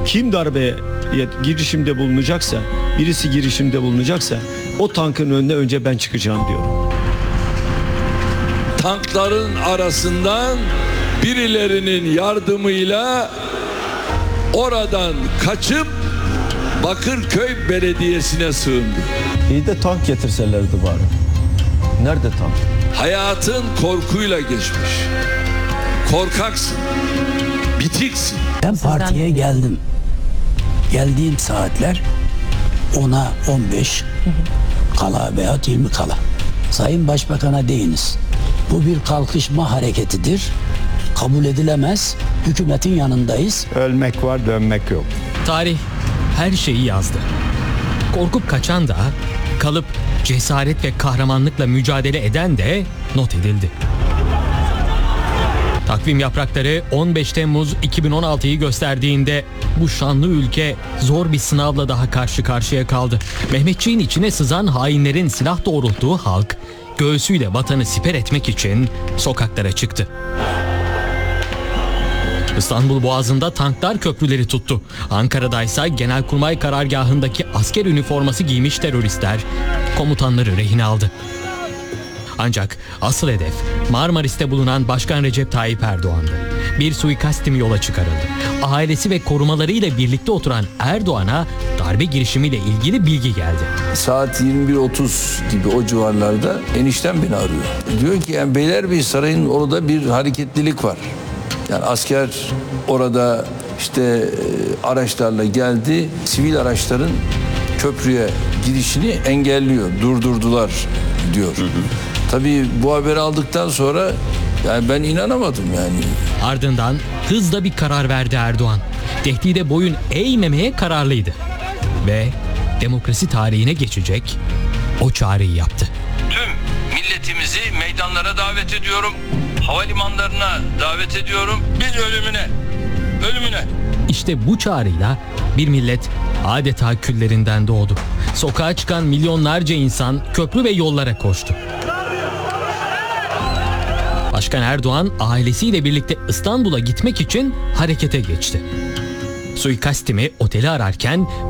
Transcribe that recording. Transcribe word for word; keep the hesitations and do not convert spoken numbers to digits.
kim darbeye girişimde bulunacaksa, birisi girişimde bulunacaksa o tankın önüne önce ben çıkacağım diyorum. Tankların arasından birilerinin yardımıyla oradan kaçıp Bakırköy Belediyesi'ne sığındı. İyi de tank getirselerdi bari. Nerede tank? Hayatın korkuyla geçmiş. Korkaksın. Bitiksin. Ben partiye geldim. Geldiğim saatler ona on beş kala veya yirmi kala. Sayın Başbakan'a deyiniz. Bu bir kalkışma hareketidir. Kabul edilemez. Hükümetin yanındayız. Ölmek var, dönmek yok. Tarih her şeyi yazdı. Korkup kaçan da, kalıp cesaret ve kahramanlıkla mücadele eden de not edildi. Takvim yaprakları on beş Temmuz iki bin on altıyı gösterdiğinde bu şanlı ülke zor bir sınavla daha karşı karşıya kaldı. Mehmetçiğin içine sızan hainlerin silah doğrulttuğu halk göğsüyle vatanı siper etmek için sokaklara çıktı. İstanbul Boğazı'nda tanklar köprüleri tuttu. Ankara'daysa Genelkurmay karargahındaki asker üniforması giymiş teröristler komutanları rehin aldı. Ancak asıl hedef Marmaris'te bulunan Başkan Recep Tayyip Erdoğan'dı. Bir suikast timi yola çıkarıldı. Ailesi ve korumalarıyla birlikte oturan Erdoğan'a darbe girişimiyle ilgili bilgi geldi. Saat yirmi bir otuz gibi o civarlarda eniştem beni arıyor. Diyor ki yani Beylerbeyi Sarayı'nın orada bir hareketlilik var. Yani asker orada işte e, araçlarla geldi. Sivil araçların köprüye girişini engelliyor. Durdurdular diyor. Hı hı. Tabii bu haberi aldıktan sonra yani ben inanamadım yani. Ardından hızla bir karar verdi Erdoğan. Tehdide boyun eğmemeye kararlıydı. Ve demokrasi tarihine geçecek o çağrıyı yaptı. Tüm milletimizi meydanlara davet ediyorum. Havalimanlarına davet ediyorum. Biz ölümüne, ölümüne. İşte bu çağrıyla bir millet adeta küllerinden doğdu. Sokağa çıkan milyonlarca insan köprü ve yollara koştu. Başkan Erdoğan ailesiyle birlikte İstanbul'a gitmek için harekete geçti. Suikast timi oteli ararken